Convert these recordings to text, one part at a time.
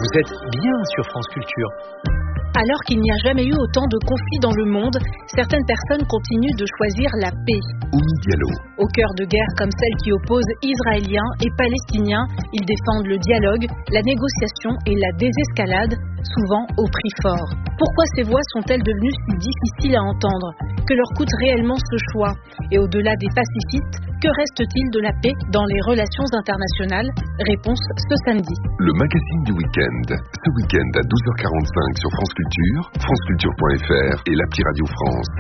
Vous êtes bien sur France Culture. Alors qu'il n'y a jamais eu autant de conflits dans le monde, certaines personnes continuent de choisir la paix. Oumi Diallo. Au cœur de guerres comme celle qui oppose Israéliens et Palestiniens, ils défendent le dialogue, la négociation et la désescalade, souvent au prix fort. Pourquoi ces voix sont-elles devenues si difficiles à entendre? Que leur coûte réellement ce choix? Et au-delà des pacifistes, que reste-t-il de la paix dans les relations internationales? Réponse ce samedi. Le magazine du week-end. Ce week-end à 12h45 sur France Culture, franceculture.fr et l'appli Radio France.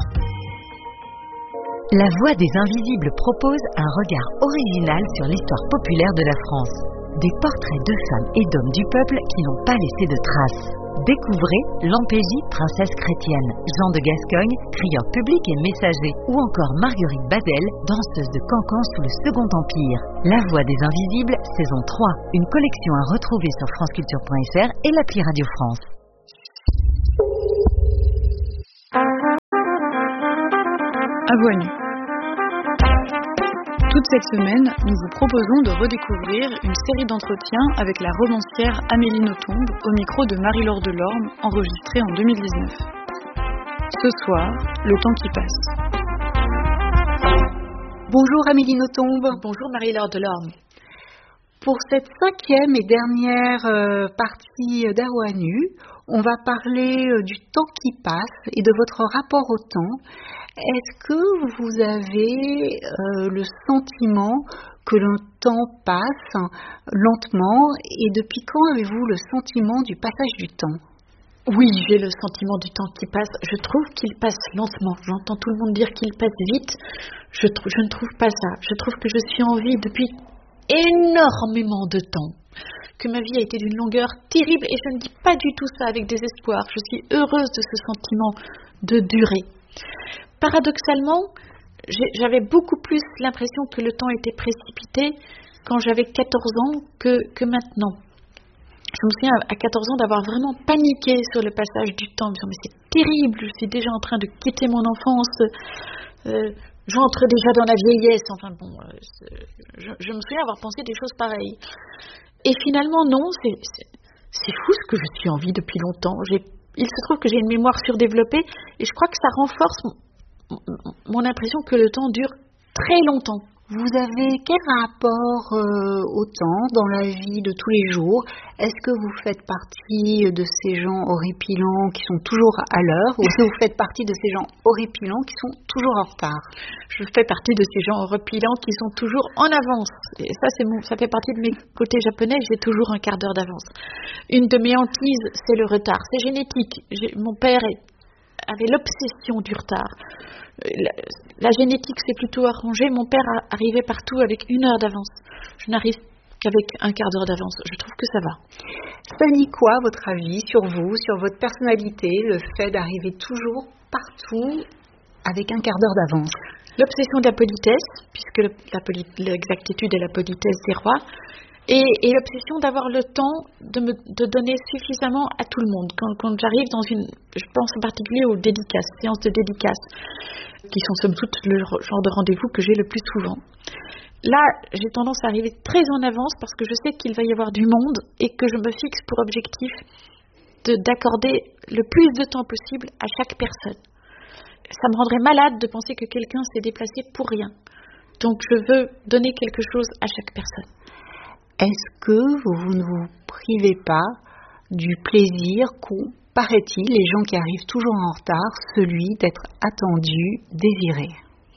La Voix des Invisibles propose un regard original sur l'histoire populaire de la France. Des portraits de femmes et d'hommes du peuple qui n'ont pas laissé de traces. Découvrez Lampégie, princesse chrétienne, Jean de Gascogne, crieur public et messager, ou encore Marguerite Badel, danseuse de cancan sous le Second Empire. La Voix des Invisibles, saison 3, une collection à retrouver sur franceculture.fr et l'appli Radio France. À voix nue. Toute cette semaine, nous vous proposons de redécouvrir une série d'entretiens avec la romancière Amélie Nothomb au micro de Marie-Laure Delorme, enregistrée en 2019. Ce soir, le temps qui passe. Bonjour Amélie Nothomb. Bonjour Marie-Laure Delorme. Pour cette 5e et dernière partie d'Awanu, on va parler du temps qui passe et de votre rapport au temps. Est-ce que vous avez le sentiment que le temps passe lentement et depuis quand avez-vous le sentiment du passage du temps? Oui, j'ai le sentiment du temps qui passe. Je trouve qu'il passe lentement. J'entends tout le monde dire qu'il passe vite. Je ne trouve pas ça. Je trouve que je suis en vie depuis énormément de temps, que ma vie a été d'une longueur terrible et je ne dis pas du tout ça avec désespoir. Je suis heureuse de ce sentiment de durée. Paradoxalement, j'avais beaucoup plus l'impression que le temps était précipité quand j'avais 14 ans que maintenant. Je me souviens à 14 ans d'avoir vraiment paniqué sur le passage du temps. Je me disais, mais c'est terrible, je suis déjà en train de quitter mon enfance, j'entre déjà dans la vieillesse. Enfin bon, je me souviens avoir pensé des choses pareilles. Et finalement, non, c'est fou ce que je suis en vie depuis longtemps. Il se trouve que j'ai une mémoire surdéveloppée et je crois que ça renforce mon impression que le temps dure très longtemps. Vous avez quel rapport au temps dans la vie de tous les jours? Est-ce que vous faites partie de ces gens horripilants qui sont toujours à l'heure ou est-ce que vous faites partie de ces gens horripilants qui sont toujours en retard? Je fais partie de ces gens horripilants qui sont toujours en avance. Et ça fait partie de mes côtés japonais, j'ai toujours un quart d'heure d'avance. Une de mes hantises, c'est le retard. C'est génétique. Mon père avait l'obsession du retard. La génétique s'est plutôt arrangée. Mon père arrivait partout avec 1 heure d'avance. Je n'arrive qu'avec un quart d'heure d'avance. Je trouve que ça va. Ça dit quoi, à votre avis, sur vous, sur votre personnalité, le fait d'arriver toujours partout avec un quart d'heure d'avance? L'obsession de la politesse, puisque l'exactitude et la politesse des rois, et l'obsession d'avoir le temps de donner suffisamment à tout le monde. Quand j'arrive je pense en particulier aux dédicaces, séances de dédicaces, qui sont somme toute le genre de rendez-vous que j'ai le plus souvent. Là, j'ai tendance à arriver très en avance parce que je sais qu'il va y avoir du monde et que je me fixe pour objectif d'accorder le plus de temps possible à chaque personne. Ça me rendrait malade de penser que quelqu'un s'est déplacé pour rien. Donc je veux donner quelque chose à chaque personne. Est-ce que vous ne vous privez pas du plaisir qu'ont, paraît-il, les gens qui arrivent toujours en retard, celui d'être attendu, désiré?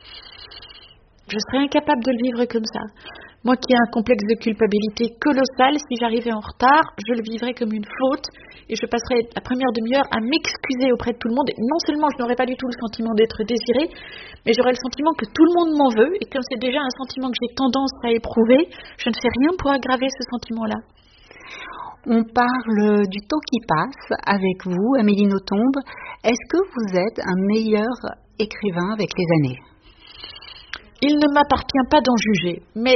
Je serais incapable de le vivre comme ça. Moi qui ai un complexe de culpabilité colossal, si j'arrivais en retard, je le vivrais comme une faute et je passerais la première demi-heure à m'excuser auprès de tout le monde. Et non seulement je n'aurais pas du tout le sentiment d'être désirée, mais j'aurais le sentiment que tout le monde m'en veut et comme c'est déjà un sentiment que j'ai tendance à éprouver, je ne fais rien pour aggraver ce sentiment-là. On parle du temps qui passe avec vous, Amélie Nothomb. Est-ce que vous êtes un meilleur écrivain avec les années? Il ne m'appartient pas d'en juger, mais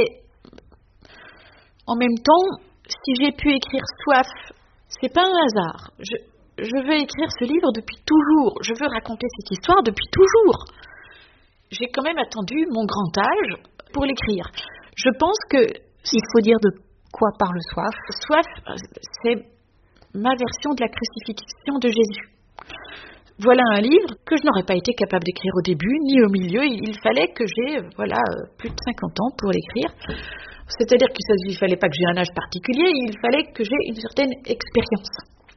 en même temps, si j'ai pu écrire Soif, c'est pas un hasard. Je veux écrire ce livre depuis toujours. Je veux raconter cette histoire depuis toujours. J'ai quand même attendu mon grand âge pour l'écrire. Je pense que... Il faut dire de quoi parle Soif? Soif, c'est ma version de la crucifixion de Jésus. Voilà un livre que je n'aurais pas été capable d'écrire au début, ni au milieu. Il fallait que j'ai plus de 50 ans pour l'écrire. C'est-à-dire qu'il ne fallait pas que j'ai un âge particulier, il fallait que j'ai une certaine expérience.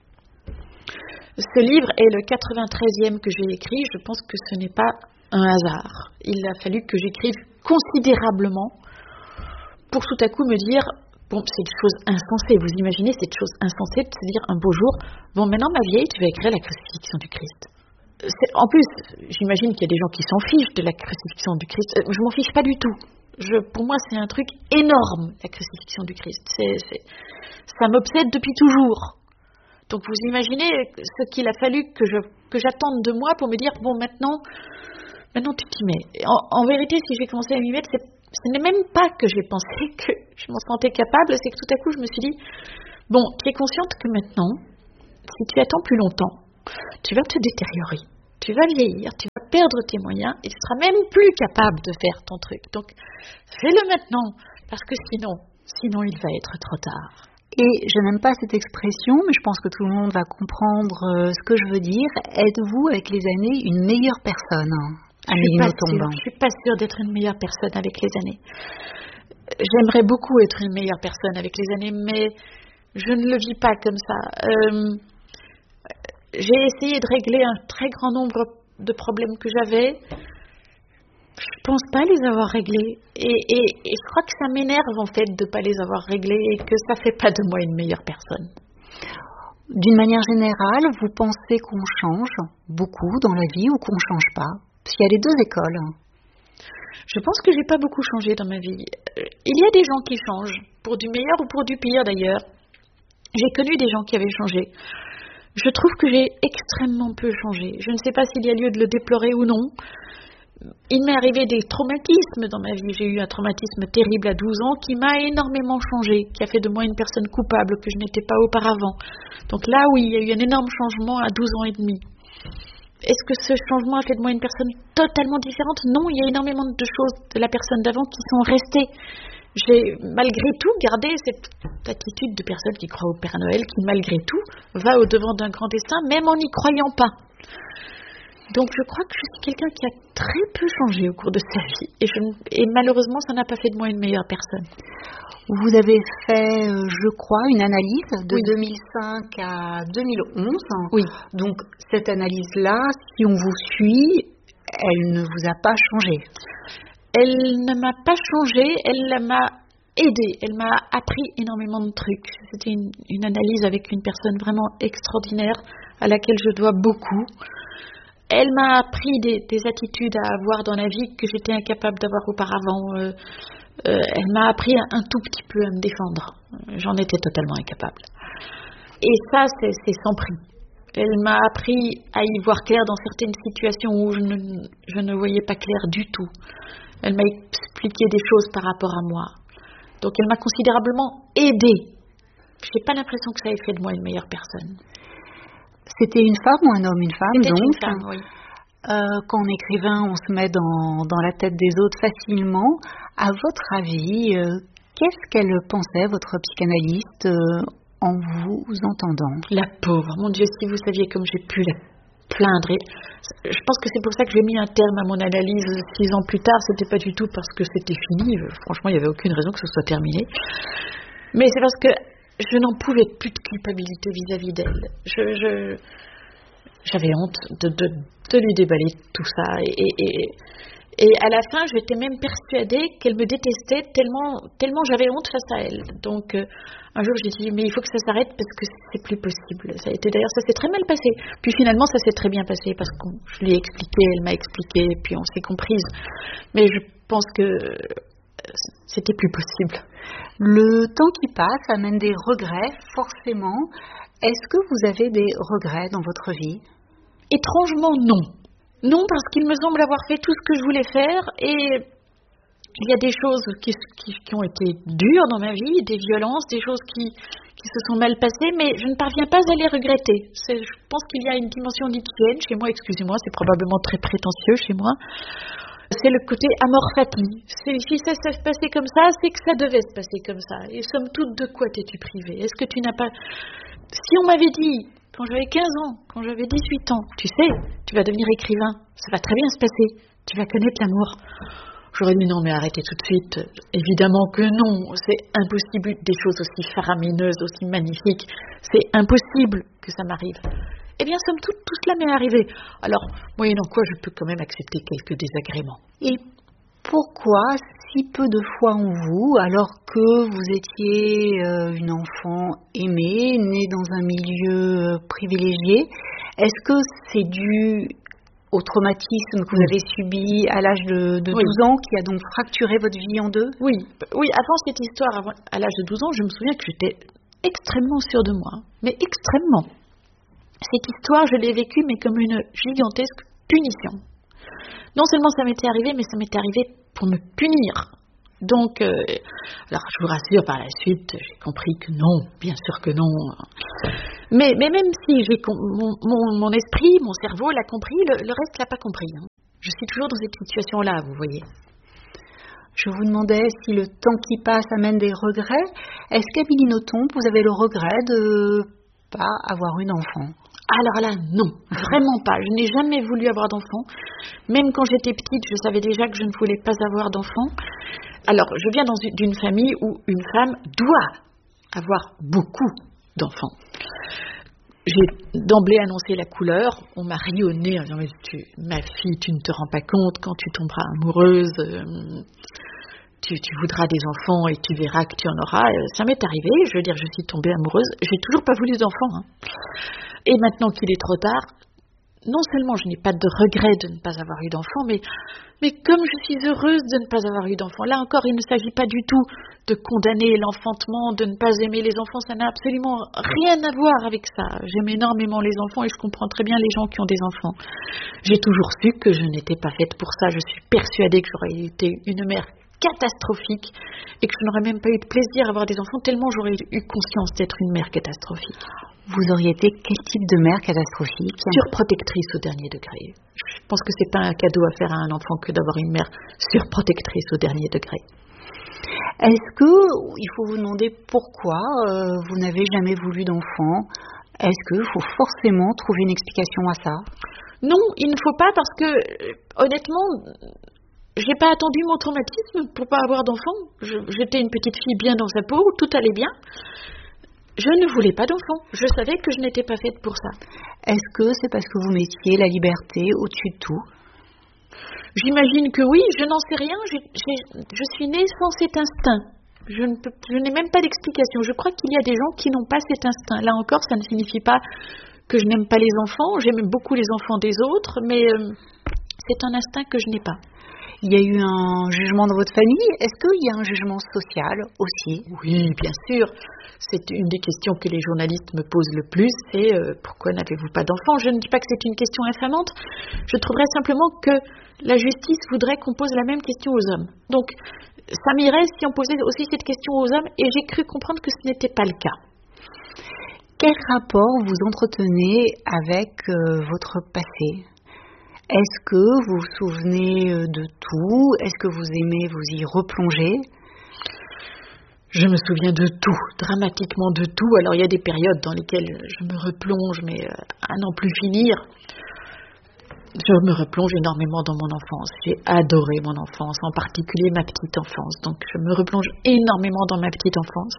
Ce livre est le 93e que j'ai écrit. Je pense que ce n'est pas un hasard. Il a fallu que j'écrive considérablement pour tout à coup me dire, bon, c'est une chose insensée. Vous imaginez cette chose insensée de se dire un beau jour, bon, maintenant ma vieille, tu vas écrire la crucifixion du Christ. En plus, j'imagine qu'il y a des gens qui s'en fichent de la crucifixion du Christ. Je m'en fiche pas du tout. Pour moi, c'est un truc énorme, la crucifixion du Christ. Ça m'obsède depuis toujours. Donc vous imaginez ce qu'il a fallu que j'attende de moi pour me dire, bon, maintenant tu t'y mets. En vérité, si j'ai commencé à m'y mettre, ce n'est même pas que j'ai pensé que je m'en sentais capable, c'est que tout à coup, je me suis dit, bon, tu es consciente que maintenant, si tu attends plus longtemps, tu vas te détériorer, tu vas vieillir, tu vas perdre tes moyens et tu seras même plus capable de faire ton truc. Donc, fais-le maintenant, parce que sinon, il va être trop tard. Et je n'aime pas cette expression, mais je pense que tout le monde va comprendre ce que je veux dire. Êtes-vous, avec les années, une meilleure personne, Amélie Nothomb? Je suis pas sûre d'être une meilleure personne avec les années. J'aimerais beaucoup être une meilleure personne avec les années, mais je ne le vis pas comme ça. J'ai essayé de régler un très grand nombre de problèmes que j'avais. Je pense pas les avoir réglés. Et je crois que ça m'énerve en fait de pas les avoir réglés et que ça fait pas de moi une meilleure personne. D'une manière générale, vous pensez qu'on change beaucoup dans la vie ou qu'on change pas? Parce qu'il y a les deux écoles. Je pense que j'ai pas beaucoup changé dans ma vie. Il y a des gens qui changent, pour du meilleur ou pour du pire d'ailleurs. J'ai connu des gens qui avaient changé. Je trouve que j'ai extrêmement peu changé. Je ne sais pas s'il y a lieu de le déplorer ou non. Il m'est arrivé des traumatismes dans ma vie. J'ai eu un traumatisme terrible à 12 ans qui m'a énormément changé, qui a fait de moi une personne coupable que je n'étais pas auparavant. Donc là, oui, il y a eu un énorme changement à 12 ans et demi. Est-ce que ce changement a fait de moi une personne totalement différente? Non, il y a énormément de choses de la personne d'avant qui sont restées. J'ai malgré tout gardé cette attitude de personne qui croit au Père Noël, qui malgré tout va au-devant d'un grand destin, même en n'y croyant pas. Donc je crois que je suis quelqu'un qui a très peu changé au cours de sa vie. Et malheureusement, ça n'a pas fait de moi une meilleure personne. Vous avez fait, je crois, une analyse de 2005 à 2011. Oui. Donc cette analyse-là, si on vous suit, elle ne vous a pas changé. Elle ne m'a pas changé, elle m'a aidée, elle m'a appris énormément de trucs. C'était une analyse avec une personne vraiment extraordinaire à laquelle je dois beaucoup. Elle m'a appris des attitudes à avoir dans la vie que j'étais incapable d'avoir auparavant. Elle m'a appris un tout petit peu à me défendre. J'en étais totalement incapable. Et ça, c'est sans prix. Elle m'a appris à y voir clair dans certaines situations où je ne voyais pas clair du tout. Elle m'a expliqué des choses par rapport à moi. Donc elle m'a considérablement aidée. Je n'ai pas l'impression que ça ait fait de moi une meilleure personne. C'était une femme ou un homme? Une femme, C'était donc. Une femme, oui. Quand on est écrivain, on se met dans la tête des autres facilement. À votre avis, qu'est-ce qu'elle pensait, votre psychanalyste, en vous entendant? La pauvre, mon Dieu, si vous saviez comme j'ai pu la plaindre. Je pense que c'est pour ça que j'ai mis un terme à mon analyse 6 ans plus tard. C'était pas du tout parce que c'était fini. Franchement, il n'y avait aucune raison que ce soit terminé. Mais c'est parce que je n'en pouvais plus de culpabilité vis-à-vis d'elle. J'avais honte de lui déballer tout ça. Et à la fin, j'étais même persuadée qu'elle me détestait tellement j'avais honte face à elle. Donc, un jour, j'ai dit, mais il faut que ça s'arrête parce que c'est plus possible. D'ailleurs, ça s'est très mal passé. Puis finalement, ça s'est très bien passé parce que je lui ai expliqué, elle m'a expliqué, puis on s'est comprise. Mais je pense que c'était plus possible. Le temps qui passe amène des regrets, forcément. Est-ce que vous avez des regrets dans votre vie? Étrangement, non. Non, parce qu'il me semble avoir fait tout ce que je voulais faire et il y a des choses qui ont été dures dans ma vie, des violences, des choses qui se sont mal passées, mais je ne parviens pas à les regretter. Je pense qu'il y a une dimension nietzschéenne chez moi, excusez-moi, c'est probablement très prétentieux chez moi. C'est le côté amor fati. Si ça se passait comme ça, c'est que ça devait se passer comme ça. Et somme toute, de quoi t'es-tu privé? Est-ce que tu n'as pas... Si on m'avait dit, quand j'avais 15 ans, quand j'avais 18 ans, tu sais, tu vas devenir écrivain, ça va très bien se passer, tu vas connaître l'amour. J'aurais dit non, mais arrêtez tout de suite. Évidemment que non, c'est impossible. Des choses aussi faramineuses, aussi magnifiques, c'est impossible que ça m'arrive. Eh bien, somme toute, tout cela m'est arrivé. Alors, moyennant quoi, je peux quand même accepter quelques désagréments. Et pourquoi si peu de foi en vous, alors que vous étiez une enfant aimée, née dans un milieu privilégié? Est-ce que c'est dû au traumatisme que vous avez subi à l'âge de 12 ans, qui a donc fracturé votre vie en deux? Oui, avant cette histoire, à l'âge de 12 ans, je me souviens que j'étais extrêmement sûre de moi, mais extrêmement. Cette histoire, je l'ai vécue, mais comme une gigantesque punition. Non seulement ça m'était arrivé, mais ça m'était arrivé pour me punir. Donc, alors je vous rassure, par la suite, j'ai compris que non, bien sûr que non. Mais même si mon esprit, mon cerveau l'a compris, le reste l'a pas compris. Hein. Je suis toujours dans cette situation-là, vous voyez. Je vous demandais si le temps qui passe amène des regrets. Est-ce qu'Amélie Nothomb, vous avez le regret de pas avoir eu d'enfant? Alors là, non, vraiment pas. Je n'ai jamais voulu avoir d'enfant. Même quand j'étais petite, je savais déjà que je ne voulais pas avoir d'enfant. Alors, je viens d'une famille où une femme doit avoir beaucoup d'enfants. J'ai d'emblée annoncé la couleur. On m'a ri au nez en disant « Ma fille, tu ne te rends pas compte, quand tu tomberas amoureuse, tu voudras des enfants et tu verras que tu en auras. » Ça m'est arrivé, je veux dire, je suis tombée amoureuse. J'ai toujours pas voulu d'enfants. Hein. Et maintenant qu'il est trop tard, non seulement je n'ai pas de regret de ne pas avoir eu d'enfant, mais comme je suis heureuse de ne pas avoir eu d'enfant. Là encore, il ne s'agit pas du tout de condamner l'enfantement, de ne pas aimer les enfants. Ça n'a absolument rien à voir avec ça. J'aime énormément les enfants et je comprends très bien les gens qui ont des enfants. J'ai toujours su que je n'étais pas faite pour ça. Je suis persuadée que j'aurais été une mère catastrophique et que je n'aurais même pas eu de plaisir à avoir des enfants tellement j'aurais eu conscience d'être une mère catastrophique. Vous auriez été quel type de mère catastrophique? Surprotectrice au dernier degré. Je pense que c'est pas un cadeau à faire à un enfant que d'avoir une mère surprotectrice au dernier degré. Est-ce que, il faut vous demander pourquoi vous n'avez jamais voulu d'enfant? Est-ce qu'il faut forcément trouver une explication à ça? Non, il ne faut pas parce que, honnêtement, j'ai pas attendu mon traumatisme pour pas avoir d'enfant. J'étais une petite fille bien dans sa peau, tout allait bien. Je ne voulais pas d'enfant. Je savais que je n'étais pas faite pour ça. Est-ce que c'est parce que vous mettiez la liberté au-dessus de tout? J'imagine que oui, je n'en sais rien. Je suis née sans cet instinct. Je n'ai même pas d'explication. Je crois qu'il y a des gens qui n'ont pas cet instinct. Là encore, ça ne signifie pas que je n'aime pas les enfants. J'aime beaucoup les enfants des autres, mais c'est un instinct que je n'ai pas. Il y a eu un jugement dans votre famille. Est-ce qu'il y a un jugement social aussi? Oui, bien sûr. C'est une des questions que les journalistes me posent le plus, c'est pourquoi n'avez-vous pas d'enfants? Je ne dis pas que c'est une question infamante. Je trouverais simplement que la justice voudrait qu'on pose la même question aux hommes. Donc, ça m'irait si on posait aussi cette question aux hommes, et j'ai cru comprendre que ce n'était pas le cas. Quel rapport vous entretenez avec votre passé? Est-ce que vous vous souvenez de tout? Est-ce que vous aimez vous y replonger? Je me souviens de tout, dramatiquement de tout. Alors il y a des périodes dans lesquelles je me replonge, mais à n'en plus finir. Je me replonge énormément dans mon enfance. J'ai adoré mon enfance, en particulier ma petite enfance. Donc je me replonge énormément dans ma petite enfance.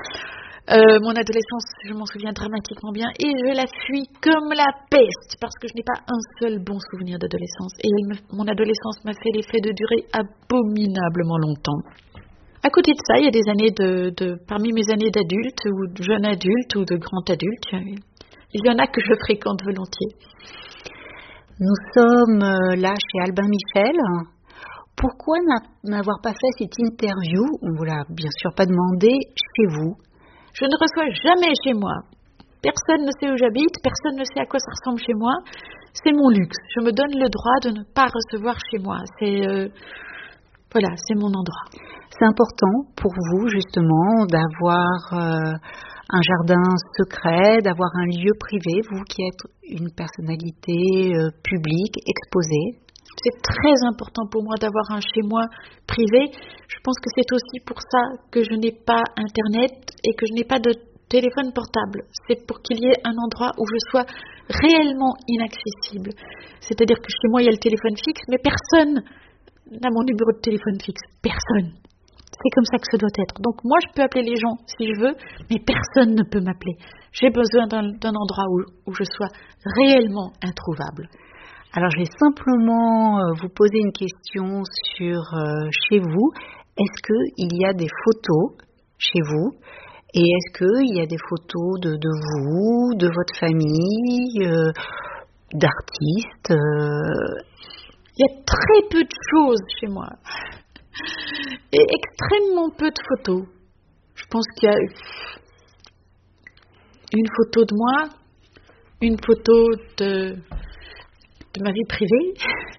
Mon adolescence, je m'en souviens dramatiquement bien et je la fuis comme la peste parce que je n'ai pas un seul bon souvenir d'adolescence. Et mon adolescence m'a fait l'effet de durer abominablement longtemps. À côté de ça, il y a des années parmi mes années d'adulte ou de jeune adulte ou de grand adulte, il y en a que je fréquente volontiers. Nous sommes là chez Albin Michel. Pourquoi n'avoir pas fait cette interview, on ne vous l'a bien sûr pas demandé, chez vous? Je ne reçois jamais chez moi. Personne ne sait où j'habite, personne ne sait à quoi ça ressemble chez moi. C'est mon luxe. Je me donne le droit de ne pas recevoir chez moi. Voilà, c'est mon endroit. C'est important pour vous, justement, d'avoir un jardin secret, d'avoir un lieu privé, vous qui êtes une personnalité publique, exposée. C'est très important pour moi d'avoir un chez-moi privé. Je pense que c'est aussi pour ça que je n'ai pas Internet et que je n'ai pas de téléphone portable, c'est pour qu'il y ait un endroit où je sois réellement inaccessible. C'est-à-dire que chez moi, il y a le téléphone fixe, mais personne n'a mon numéro de téléphone fixe. Personne. C'est comme ça que ça doit être. Donc moi, je peux appeler les gens si je veux, mais personne ne peut m'appeler. J'ai besoin d'un endroit où je sois réellement introuvable. Alors, je vais simplement vous poser une question sur chez vous. Est-ce qu'il y a des photos chez vous? Et est-ce qu'il y a des photos de vous, de votre famille, d'artistes Il y a très peu de choses chez moi. Et extrêmement peu de photos. Je pense qu'il y a une photo de moi, une photo de ma vie privée.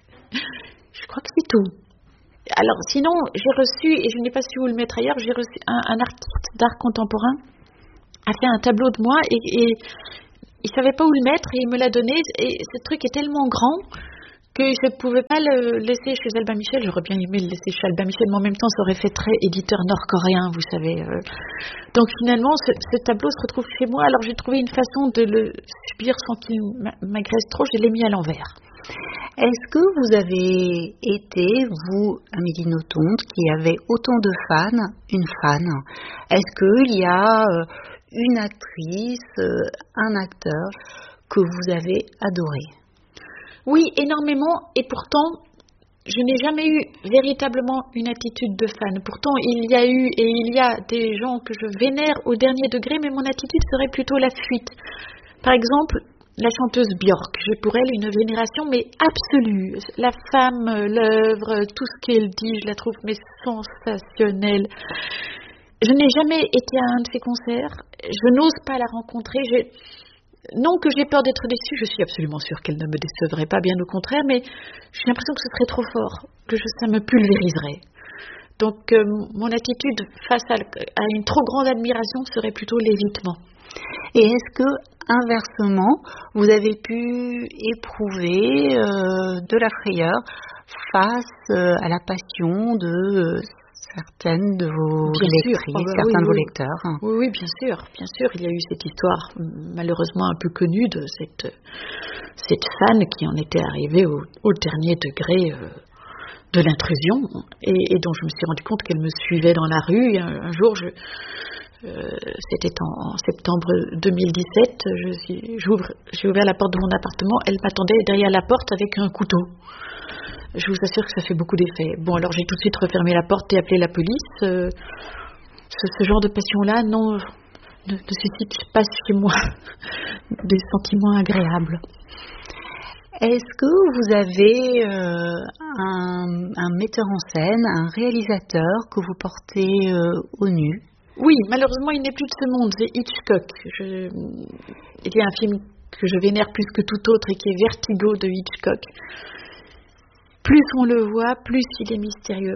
Je crois que c'est tout. Alors sinon, j'ai reçu, et je n'ai pas su où le mettre ailleurs, j'ai reçu un artiste d'art contemporain a fait un tableau de moi et il ne savait pas où le mettre et il me l'a donné. Et ce truc est tellement grand que je ne pouvais pas le laisser chez Albin Michel. J'aurais bien aimé le laisser chez Albin Michel, mais en même temps, ça aurait fait très éditeur nord-coréen, vous savez. Donc finalement, ce tableau se retrouve chez moi. Alors j'ai trouvé une façon de le subir sans qu'il m'agresse trop. Je l'ai mis à l'envers. Est-ce que vous avez été, vous, Amélie Nothomb, qui avait autant de fans, une fan? Est-ce qu'il y a une actrice, un acteur que vous avez adoré? Oui, énormément, et pourtant, je n'ai jamais eu véritablement une attitude de fan. Pourtant, il y a eu et il y a des gens que je vénère au dernier degré, mais mon attitude serait plutôt la fuite. Par exemple, la chanteuse Björk, j'ai pour elle une vénération, mais absolue. La femme, l'œuvre, tout ce qu'elle dit, je la trouve mais sensationnelle. Je n'ai jamais été à un de ses concerts, je n'ose pas la rencontrer. Non que j'ai peur d'être déçue, je suis absolument sûre qu'elle ne me décevrait pas, bien au contraire, mais j'ai l'impression que ce serait trop fort, que ça me pulvériserait. Donc mon attitude face à une trop grande admiration serait plutôt l'évitement. Et est-ce que, inversement, vous avez pu éprouver de la frayeur face à la passion de certaines de vos lectrices, certains de vos lecteurs? Oui, bien sûr. Il y a eu cette histoire malheureusement un peu connue de cette fan qui en était arrivée au dernier degré de l'intrusion et dont je me suis rendu compte qu'elle me suivait dans la rue. Un jour, c'était en septembre 2017, j'ai ouvert la porte de mon appartement, elle m'attendait derrière la porte avec un couteau. Je vous assure que ça fait beaucoup d'effet. Bon, alors j'ai tout de suite refermé la porte et appelé la police. Ce genre de passion-là, non, ne suscite pas chez moi des sentiments agréables. Est-ce que vous avez un metteur en scène, un réalisateur que vous portez au nu? Oui, malheureusement, il n'est plus de ce monde, c'est Hitchcock. Il y a un film que je vénère plus que tout autre et qui est Vertigo de Hitchcock. Plus on le voit, plus il est mystérieux.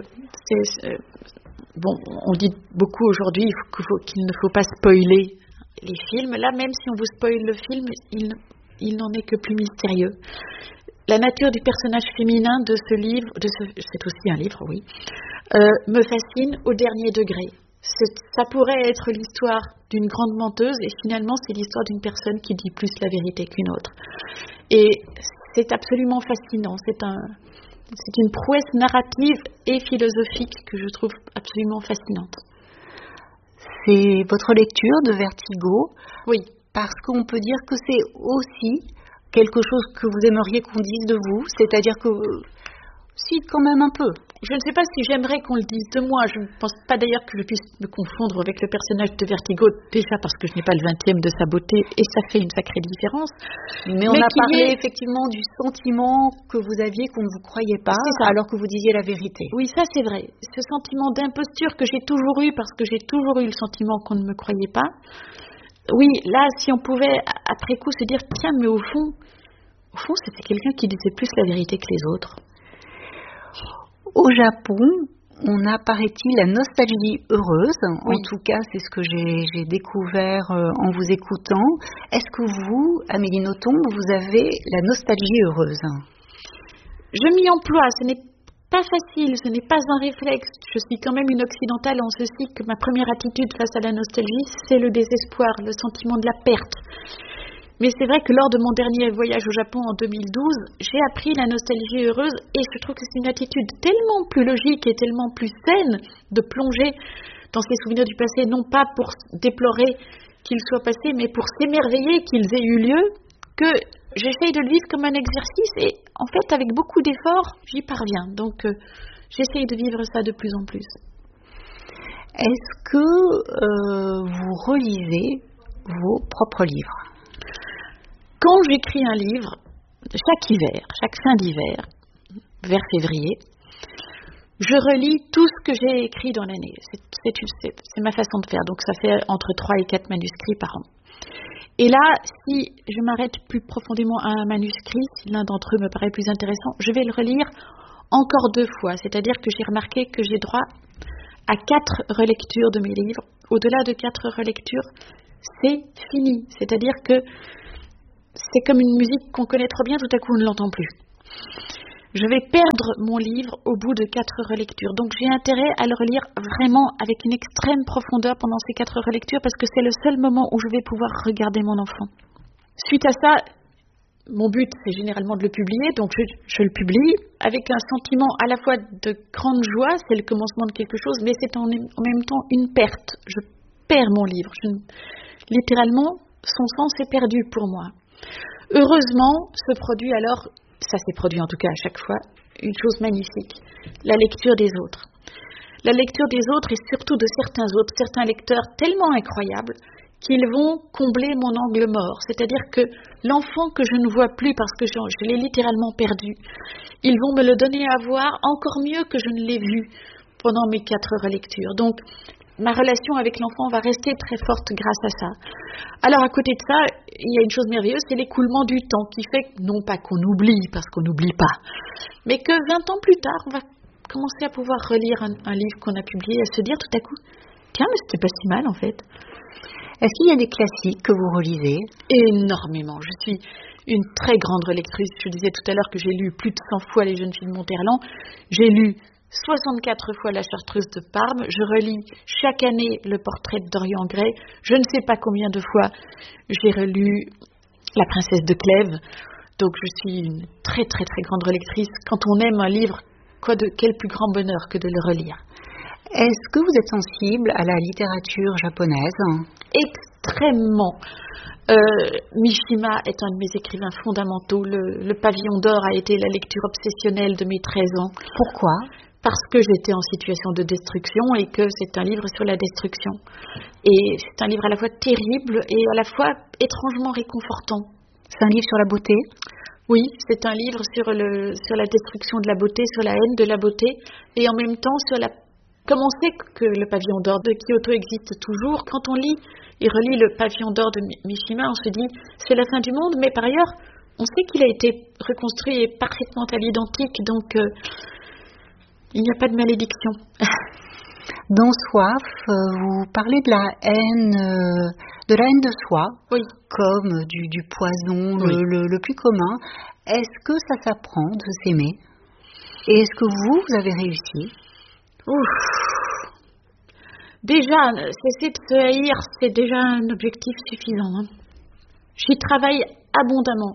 Bon, on dit beaucoup aujourd'hui qu'il ne faut pas spoiler les films. Là, même si on vous spoile le film, il n'en est que plus mystérieux. La nature du personnage féminin de ce livre, c'est aussi un livre, oui, me fascine au dernier degré. Ça pourrait être l'histoire d'une grande menteuse et finalement c'est l'histoire d'une personne qui dit plus la vérité qu'une autre. Et c'est absolument fascinant. C'est une prouesse narrative et philosophique que je trouve absolument fascinante. C'est votre lecture de Vertigo? Oui. Parce qu'on peut dire que c'est aussi quelque chose que vous aimeriez qu'on dise de vous, c'est-à-dire que... Si, quand même un peu. Je ne sais pas si j'aimerais qu'on le dise de moi. Je ne pense pas d'ailleurs que je puisse me confondre avec le personnage de Vertigo, déjà parce que je n'ai pas le 20e de sa beauté, et ça fait une sacrée différence. Mais on a parlé effectivement du sentiment que vous aviez qu'on ne vous croyait pas, alors que vous disiez la vérité. Oui, ça c'est vrai. Ce sentiment d'imposture que j'ai toujours eu, parce que j'ai toujours eu le sentiment qu'on ne me croyait pas. Oui, là, si on pouvait, après coup, se dire, tiens, mais au fond, c'était quelqu'un qui disait plus la vérité que les autres. Au Japon, on a, paraît-il, la nostalgie heureuse. Oui. En tout cas, c'est ce que j'ai découvert en vous écoutant. Est-ce que vous, Amélie Nothomb, vous avez la nostalgie heureuse? Je m'y emploie. Ce n'est pas facile, ce n'est pas un réflexe. Je suis quand même une occidentale en ceci que ma première attitude face à la nostalgie, c'est le désespoir, le sentiment de la perte. Mais c'est vrai que lors de mon dernier voyage au Japon en 2012, j'ai appris la nostalgie heureuse et je trouve que c'est une attitude tellement plus logique et tellement plus saine de plonger dans ces souvenirs du passé, non pas pour déplorer qu'ils soient passés, mais pour s'émerveiller qu'ils aient eu lieu, que j'essaye de le vivre comme un exercice et en fait avec beaucoup d'efforts, j'y parviens. Donc j'essaye de vivre ça de plus en plus. Est-ce que vous relisez vos propres livres ? Quand j'écris un livre, chaque hiver, chaque fin d'hiver, vers février, je relis tout ce que j'ai écrit dans l'année. C'est ma façon de faire. Donc ça fait entre 3 et 4 manuscrits par an. Et là, si je m'arrête plus profondément à un manuscrit, si l'un d'entre eux me paraît plus intéressant, je vais le relire encore 2 fois. C'est-à-dire que j'ai remarqué que j'ai droit à 4 relectures de mes livres. Au-delà de 4 relectures, c'est fini. C'est-à-dire que c'est comme une musique qu'on connaît trop bien, tout à coup on ne l'entend plus. Je vais perdre mon livre au bout de 4 relectures. Donc j'ai intérêt à le relire vraiment avec une extrême profondeur pendant ces 4 relectures parce que c'est le seul moment où je vais pouvoir regarder mon enfant. Suite à ça, mon but c'est généralement de le publier, donc je le publie avec un sentiment à la fois de grande joie, c'est le commencement de quelque chose, mais c'est en même temps une perte. Je perds mon livre. Littéralement, son sens est perdu pour moi. Heureusement, se produit alors, ça s'est produit en tout cas à chaque fois, une chose magnifique, la lecture des autres. La lecture des autres et surtout de certains lecteurs tellement incroyables qu'ils vont combler mon angle mort. C'est-à-dire que l'enfant que je ne vois plus parce que je l'ai littéralement perdu, ils vont me le donner à voir encore mieux que je ne l'ai vu pendant mes 4 relectures. Donc, ma relation avec l'enfant va rester très forte grâce à ça. Alors, à côté de ça, il y a une chose merveilleuse, c'est l'écoulement du temps qui fait, non pas qu'on oublie, parce qu'on n'oublie pas, mais que 20 ans plus tard, on va commencer à pouvoir relire un livre qu'on a publié et à se dire tout à coup, tiens, mais c'était pas si mal en fait. Est-ce qu'il y a des classiques que vous relisez ? Énormément. Je suis une très grande relectrice. Je disais tout à l'heure que j'ai lu plus de 100 fois Les Jeunes filles de Monterland. J'ai lu 64 fois La Chartreuse de Parme. Je relis chaque année Le Portrait de Dorian Gray. Je ne sais pas combien de fois j'ai relu La Princesse de Clèves. Donc je suis une très très très grande relectrice. Quand on aime un livre, quel plus grand bonheur que de le relire. Est-ce que vous êtes sensible à la littérature japonaise ? Extrêmement. Mishima est un de mes écrivains fondamentaux. Le Pavillon d'or a été la lecture obsessionnelle de mes 13 ans. Pourquoi ? Parce que j'étais en situation de destruction et que c'est un livre sur la destruction. Et c'est un livre à la fois terrible et à la fois étrangement réconfortant. C'est un livre sur la beauté ? Oui, c'est un livre sur la destruction de la beauté, sur la haine de la beauté et en même temps sur comme on sait que le Pavillon d'or de Kyoto existe toujours, quand on lit et relit le Pavillon d'or de Mishima, on se dit c'est la fin du monde, mais par ailleurs, on sait qu'il a été reconstruit et parfaitement à l'identique, donc il n'y a pas de malédiction. Dans Soif, vous parlez de la haine de soi, oui, comme du poison, oui, le plus commun. Est-ce que ça s'apprend de s'aimer ? Et est-ce que vous avez réussi ? Ouf. Déjà, cesser de se haïr, c'est déjà un objectif suffisant. Hein. J'y travaille abondamment.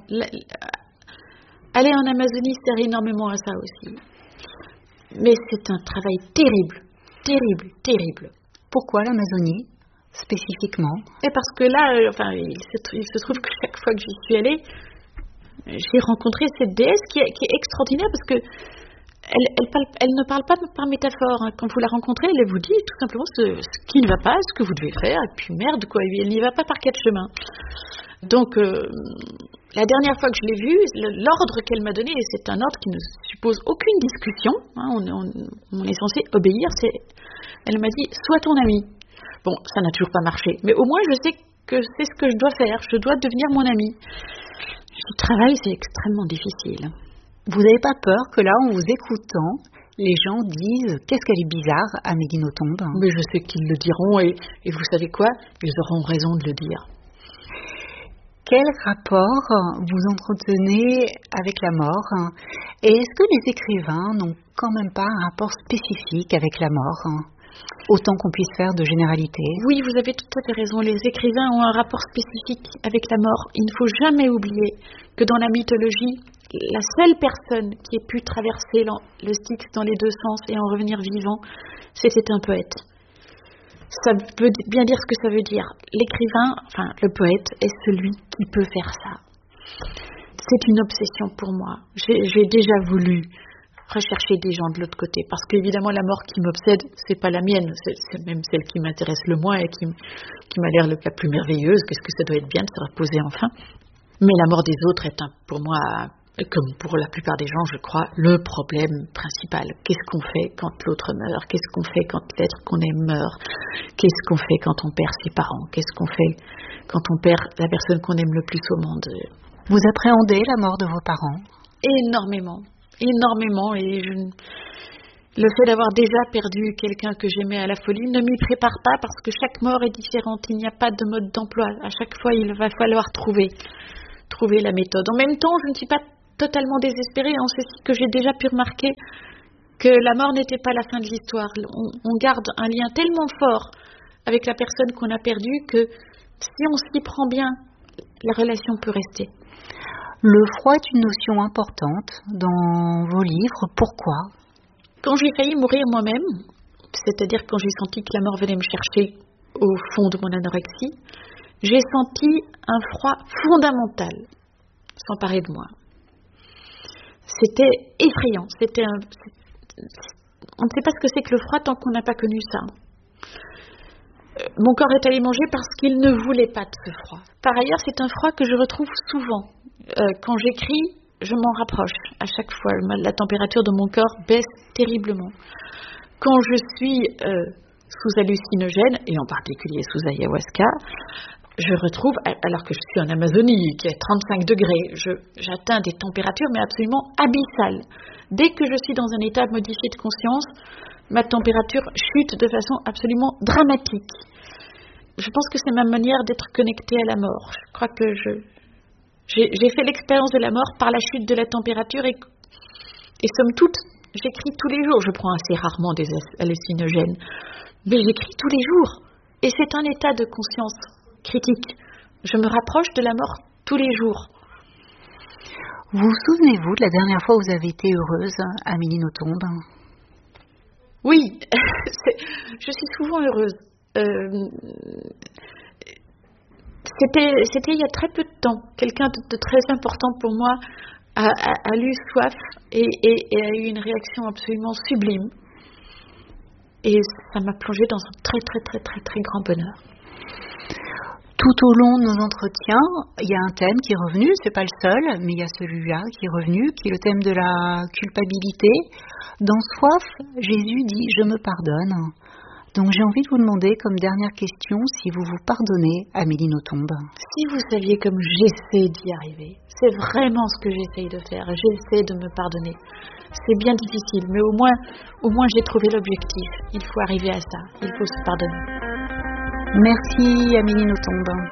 Aller en Amazonie sert énormément à ça aussi. Mais c'est un travail terrible, terrible, terrible. Pourquoi l'Amazonie, spécifiquement ? Et parce que là, il se trouve que chaque fois que j'y suis allée, j'ai rencontré cette déesse qui est extraordinaire parce que elle ne parle pas par métaphore. Hein. Quand vous la rencontrez, elle vous dit tout simplement ce qui ne va pas, ce que vous devez faire, et puis merde quoi, elle n'y va pas par 4 chemins. Donc, la dernière fois que je l'ai vue, l'ordre qu'elle m'a donné, et c'est un ordre qui ne suppose aucune discussion, hein, on est censé obéir, elle m'a dit « sois ton ami ». Bon, ça n'a toujours pas marché, mais au moins je sais que c'est ce que je dois faire, je dois devenir mon ami. Le travail, c'est extrêmement difficile. Vous n'avez pas peur que là, en vous écoutant, les gens disent « qu'est-ce qu'elle est bizarre, Amélie Nothomb ?» Mais je sais qu'ils le diront et vous savez quoi ? Ils auront raison de le dire. Quel rapport vous entretenez avec la mort? Et est-ce que les écrivains n'ont quand même pas un rapport spécifique avec la mort, autant qu'on puisse faire de généralité? Oui, vous avez tout à fait raison. Les écrivains ont un rapport spécifique avec la mort. Il ne faut jamais oublier que dans la mythologie, la seule personne qui ait pu traverser le Styx dans les deux sens et en revenir vivant, c'était un poète. Ça veut bien dire ce que ça veut dire. L'écrivain, enfin le poète, est celui qui peut faire ça. C'est une obsession pour moi. J'ai déjà voulu rechercher des gens de l'autre côté, parce qu'évidemment la mort qui m'obsède, c'est pas la mienne, c'est même celle qui m'intéresse le moins et qui m'a l'air la plus merveilleuse. Qu'est-ce que ça doit être bien de se reposer enfin. Mais la mort des autres est pour moi, comme pour la plupart des gens, je crois, le problème principal. Qu'est-ce qu'on fait quand l'autre meurt? Qu'est-ce qu'on fait quand l'être qu'on aime meurt? Qu'est-ce qu'on fait quand on perd ses parents? Qu'est-ce qu'on fait quand on perd la personne qu'on aime le plus au monde? Vous appréhendez la mort de vos parents? Énormément, et le fait d'avoir déjà perdu quelqu'un que j'aimais à la folie ne m'y prépare pas, parce que chaque mort est différente. Il n'y a pas de mode d'emploi. À chaque fois, il va falloir trouver la méthode. En même temps, je ne suis pas totalement désespérée, en ceci que j'ai déjà pu remarquer que la mort n'était pas la fin de l'histoire. On garde un lien tellement fort avec la personne qu'on a perdue que si on s'y prend bien, la relation peut rester. Le froid est une notion importante dans vos livres. Pourquoi? Quand j'ai failli mourir moi-même, c'est-à-dire quand j'ai senti que la mort venait me chercher au fond de mon anorexie, j'ai senti un froid fondamental s'emparer de moi. C'était effrayant. On ne sait pas ce que c'est que le froid tant qu'on n'a pas connu ça. Mon corps est allé manger parce qu'il ne voulait pas de ce froid. Par ailleurs, c'est un froid que je retrouve souvent. Quand j'écris, je m'en rapproche à chaque fois. La température de mon corps baisse terriblement. Quand je suis sous hallucinogène, et en particulier sous ayahuasca, je retrouve, alors que je suis en Amazonie, qui est 35 degrés, j'atteins des températures mais absolument abyssales. Dès que je suis dans un état modifié de conscience, ma température chute de façon absolument dramatique. Je pense que c'est ma manière d'être connectée à la mort. Je crois que j'ai fait l'expérience de la mort par la chute de la température et somme toute, j'écris tous les jours. Je prends assez rarement des hallucinogènes, mais j'écris tous les jours. Et c'est un état de conscience critique. Je me rapproche de la mort tous les jours. Vous souvenez-vous de la dernière fois où vous avez été heureuse, Amélie Nothomb? Oui, je suis souvent heureuse. C'était il y a très peu de temps. Quelqu'un de très important pour moi a lu Soif et a eu une réaction absolument sublime. Et ça m'a plongée dans un très très très très très grand bonheur. Tout au long de nos entretiens, il y a un thème qui est revenu, c'est pas le seul, mais il y a celui-là qui est revenu, qui est le thème de la culpabilité. Dans Soif, Jésus dit « Je me pardonne ». Donc j'ai envie de vous demander comme dernière question si vous vous pardonnez, Amélie Nothomb. Si vous saviez comme j'essaie d'y arriver, c'est vraiment ce que j'essaie de faire, j'essaie de me pardonner. C'est bien difficile, mais au moins j'ai trouvé l'objectif. Il faut arriver à ça, il faut se pardonner. Merci Amélie Nothomb.